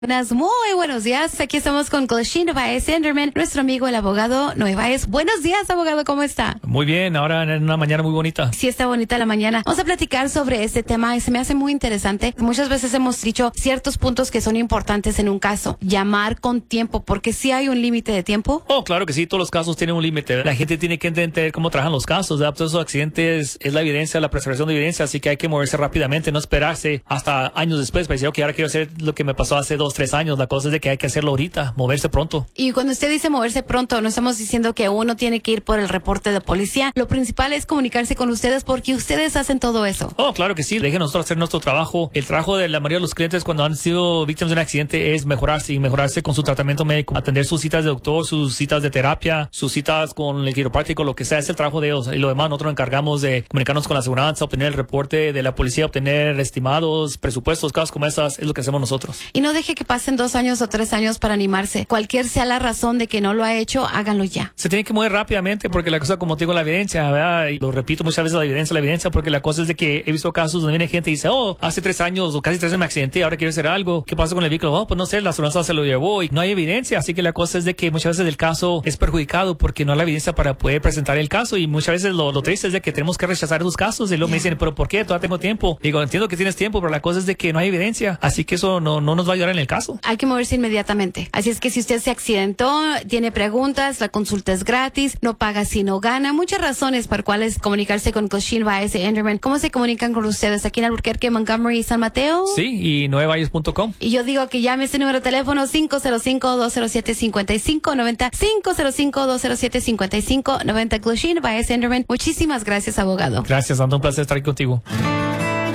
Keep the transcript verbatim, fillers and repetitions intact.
Buenas, muy buenos días. Aquí estamos con Glasheen Baez Enderman, nuestro amigo el abogado Noé Baez. Buenos días, abogado, ¿cómo está? Muy bien, ahora en una mañana muy bonita. Sí, está bonita la mañana. Vamos a platicar sobre este tema y se me hace muy interesante. Muchas veces hemos dicho ciertos puntos que son importantes en un caso. Llamar con tiempo, porque sí hay un límite de tiempo. Oh, claro que sí, todos los casos tienen un límite. La gente tiene que entender cómo trabajan los casos, ¿verdad? Todos esos accidentes es la evidencia, la preservación de evidencia, así que hay que moverse rápidamente, no esperarse hasta años después para decir, ok, ahora quiero hacer lo que me pasó hace dos, tres años. La cosa es de que hay que hacerlo ahorita, moverse pronto. Y cuando usted dice moverse pronto, no estamos diciendo que uno tiene que ir por el reporte de policía. Lo principal es comunicarse con ustedes porque ustedes hacen todo eso. Oh, claro que sí. Dejen nosotros hacer nuestro trabajo. El trabajo de la mayoría de los clientes cuando han sido víctimas de un accidente es mejorarse y mejorarse con su tratamiento médico, atender sus citas de doctor, sus citas de terapia, sus citas con el quiropráctico, lo que sea, es el trabajo de ellos. Y lo demás, nosotros nos encargamos de comunicarnos con la aseguranza, obtener el reporte de la policía, obtener estimados, presupuestos, cosas como esas, es lo que hacemos nosotros. Y no deje que pasen dos años o tres años para animarse. Cualquier sea la razón de que no lo ha hecho, háganlo ya. Se tiene que mover rápidamente porque la cosa, como te digo, la evidencia, ¿verdad? Y lo repito muchas veces, la evidencia, la evidencia, porque la cosa es de que he visto casos donde viene gente y dice, oh, hace tres años o casi tres años me accidenté, ahora quiero hacer algo. ¿Qué pasa con el vehículo? Oh, pues no sé, la aseguranza se lo llevó y no hay evidencia. Así que la cosa es de que muchas veces el caso es perjudicado porque no hay la evidencia para poder presentar el caso y muchas veces lo, lo triste es de que tenemos que rechazar esos casos y luego yeah. me dicen, pero ¿por qué? Todavía tengo tiempo. Digo, entiendo que tienes tiempo, pero la cosa es de que no hay evidencia. Así que eso no, no nos va a ayudar en el caso. Hay que moverse inmediatamente. Así es que si usted se accidentó, tiene preguntas, la consulta es gratis, no paga si no gana. Muchas razones para cuales comunicarse con Glasheen Baez Enderman. ¿Cómo se comunican con ustedes? Aquí en Albuquerque, Montgomery y San Mateo. Sí, y noé baez punto com. Y yo digo que llame este número de teléfono cinco cero cinco, dos cero siete, cinco cinco nueve cero, cinco cero cinco, dos cero siete, cinco cinco nueve cero. Glasheen Baez Enderman. Muchísimas gracias, abogado. Gracias, Sandra. Un placer estar aquí contigo.